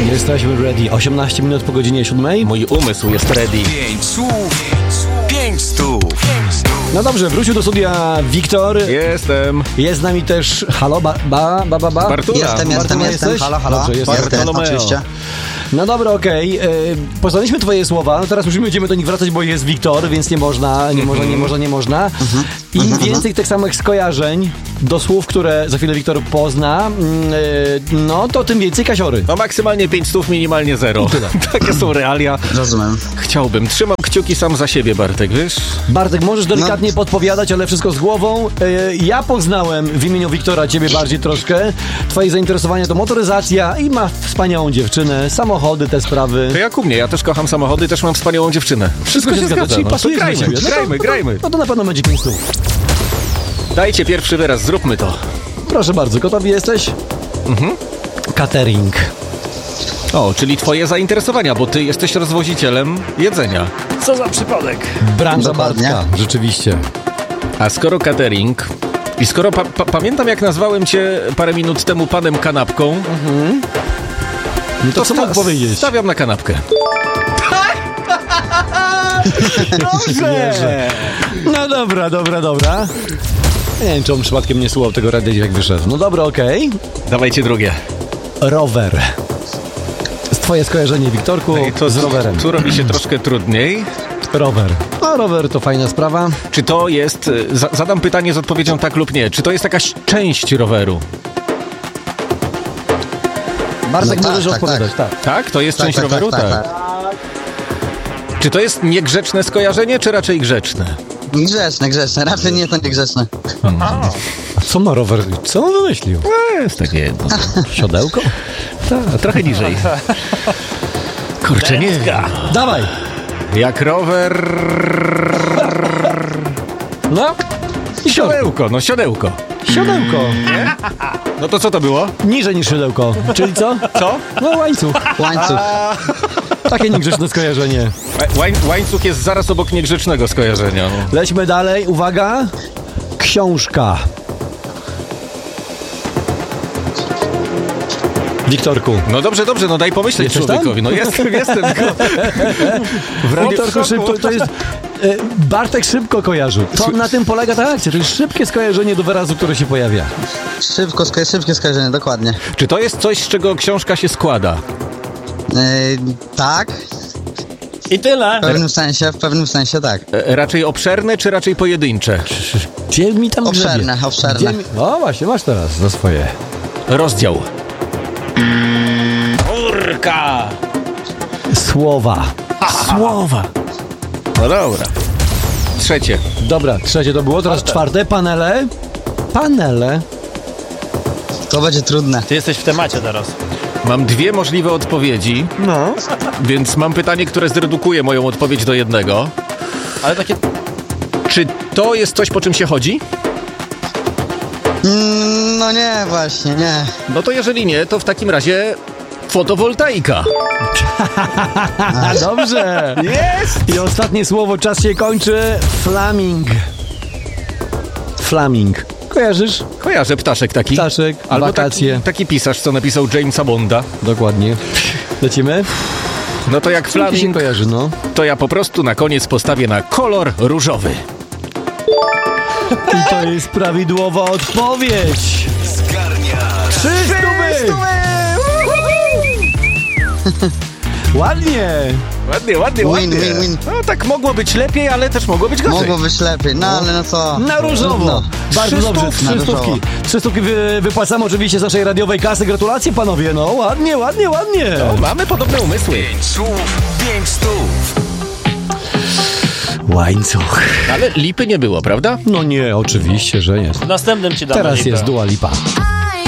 Jesteśmy ready. 18 minut po godzinie 7. Mój umysł jest ready. 5 słów, 5 stów. No dobrze, wrócił do studia Wiktor. Jestem. Jest z nami też, halo, Bartula. Jestem. Jesteś? Halo. Dobrze, jest Jestem, oczywiście. No dobra, okej. Poznaliśmy twoje słowa, no teraz już będziemy do nich wracać, bo jest Wiktor, więc nie można. Im więcej tych samych skojarzeń do słów, które za chwilę Wiktor pozna, no to tym więcej kasiory. No maksymalnie 5 stów, minimalnie 0. Takie są realia. Rozumiem. Chciałbym. Trzymam kciuki sam za siebie, Bartek, wiesz? Bartek, możesz delikatnie podpowiadać, ale wszystko z głową. Ja poznałem w imieniu Wiktora ciebie bardziej troszkę. Twoje zainteresowanie to motoryzacja i ma wspaniałą dziewczynę, samochody, te sprawy. To jak u mnie, ja też kocham samochody, też mam wspaniałą dziewczynę. Wszystko się zgadza. Czyli No, pasuje to do siebie. grajmy. No to na pewno będzie 5 stów. Dajcie pierwszy wyraz, zróbmy to. Proszę bardzo, gotowi jesteś? Catering. O, czyli twoje zainteresowania, bo ty jesteś rozwozicielem jedzenia. Co za przypadek. Branża Dokładnie. Bartka, rzeczywiście. A skoro catering i skoro pamiętam, jak nazwałem cię parę minut temu panem kanapką, No to co mógł powiedzieć? Stawiam na kanapkę. Dobrze! No dobra. Nie wiem, czy on przypadkiem nie słuchał tego radia, jak wyszedł. No dobra, okej. Dawajcie drugie. Rower. Twoje skojarzenie, Wiktorku, z rowerem. Tu robi się troszkę trudniej. Rower. No, rower to fajna sprawa. Czy to jest... Zadam pytanie z odpowiedzią tak lub nie. Czy to jest jakaś część roweru? Bartek, No możesz tak, odpowiadać, tak. Tak? To jest Tak, część tak, roweru? tak. Czy to jest niegrzeczne skojarzenie, czy raczej grzeczne? Grzeczne. Raczej nie to niegrzeczne. A co ma rower? Co on wymyślił? Jest takie jedno. Siodełko? Tak, trochę niżej. Kurczę, nie. Dawaj! Jak rower... No i Siodełko, no siodełko. Siodełko. No to co to było? Niżej niż siodełko. Czyli co? Co? No łańcuch. Łańcuch. Takie niegrzeczne skojarzenie. Łańcuch jest zaraz obok niegrzecznego skojarzenia. No. Lećmy dalej. Uwaga. Książka. Wiktorku. No dobrze, no daj pomyśleć Jesteś człowiekowi. tam? No jestem. Wiktorku, szybko, to jest... Bartek szybko kojarzył. To na tym polega ta akcja. To jest szybkie skojarzenie do wyrazu, które się pojawia. Szybkie skojarzenie, dokładnie. Czy to jest coś, z czego książka się składa? Tak. I tyle. W pewnym sensie tak. Raczej obszerne, czy raczej pojedyncze? Gdzie mi tam Obszerne. No właśnie, masz teraz za swoje. Rozdział. Urka! Słowa. Słowa. No dobra. Trzecie. Dobra, trzecie to było, teraz czwarte. Panele. To będzie trudne. Ty jesteś w temacie teraz. Mam dwie możliwe odpowiedzi, No. więc mam pytanie, które zredukuje moją odpowiedź do jednego. Ale takie... Czy to jest coś, po czym się chodzi? No nie, właśnie, nie. No to jeżeli nie, to w takim razie fotowoltaika. A dobrze. Jest. I ostatnie słowo, czas się kończy. Flaming. Kojarzysz? Kojarzę ptaszek taki. Ptaszek, Albo wakacje. taki pisarz, co napisał Jamesa Bonda. Dokładnie. Lecimy? No to jak Co ci się flaming, kojarzy, no? to ja po prostu na koniec postawię na kolor różowy. I to jest prawidłowa odpowiedź. Zgarniasz 3 stówy! Ładnie. Ładnie. Win. No tak mogło być lepiej, ale też mogło być gorzej. Mogło być lepiej, no ale no co. Na różowo. Trudno. Bardzo 3 dobrze. stówki. 3 stówki. 3 stówki wypłacamy oczywiście z naszej radiowej kasy. Gratulacje, panowie. No ładnie. No, mamy podobne umysły. 5 słów, 5 stów. Łańcuch. Ale lipy nie było, prawda? No nie, oczywiście, że jest. W następnym ci dam Teraz lipę. jest Dua Lipa.